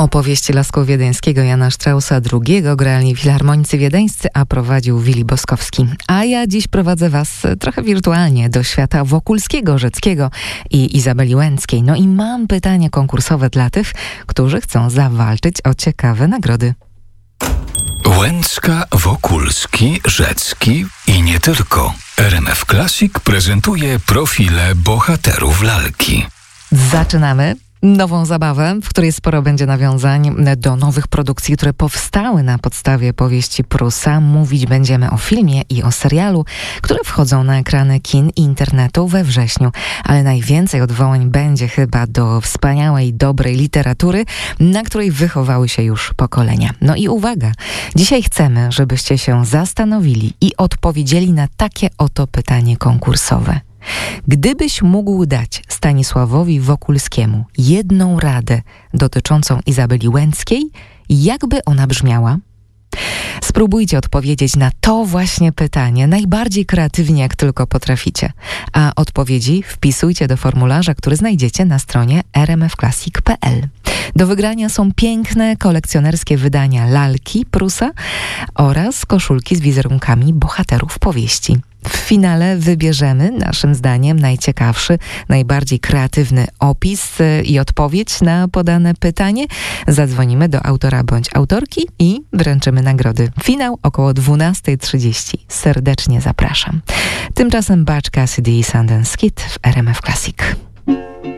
Opowieść Lasku Wiedeńskiego Jana Straussa II grali Filharmonicy Wiedeńscy, a prowadził Willi Boskowski. A ja dziś prowadzę Was trochę wirtualnie do świata Wokulskiego, Rzeckiego i Izabeli Łęckiej. No i mam pytanie konkursowe dla tych, którzy chcą zawalczyć o ciekawe nagrody. Łęcka, Wokulski, Rzecki i nie tylko. RMF Classic prezentuje profile bohaterów lalki. Zaczynamy nową zabawę, w której sporo będzie nawiązań do nowych produkcji, które powstały na podstawie powieści Prusa. Mówić będziemy o filmie i o serialu, które wchodzą na ekrany kin i internetu we wrześniu. Ale najwięcej odwołań będzie chyba do wspaniałej, dobrej literatury, na której wychowały się już pokolenia. No i uwaga, dzisiaj chcemy, żebyście się zastanowili i odpowiedzieli na takie oto pytanie konkursowe. Gdybyś mógł dać Stanisławowi Wokulskiemu jedną radę dotyczącą Izabeli Łęckiej, jakby ona brzmiała? Spróbujcie odpowiedzieć na to właśnie pytanie najbardziej kreatywnie, jak tylko potraficie. A odpowiedzi wpisujcie do formularza, który znajdziecie na stronie rmfclassic.pl. Do wygrania są piękne kolekcjonerskie wydania lalki Prusa oraz koszulki z wizerunkami bohaterów powieści. W finale wybierzemy, naszym zdaniem, najciekawszy, najbardziej kreatywny opis i odpowiedź na podane pytanie. Zadzwonimy do autora bądź autorki i wręczymy nagrody. Finał około 12:30. Serdecznie zapraszam. Tymczasem Butch Cassidy i Sundance Kid w RMF Classic.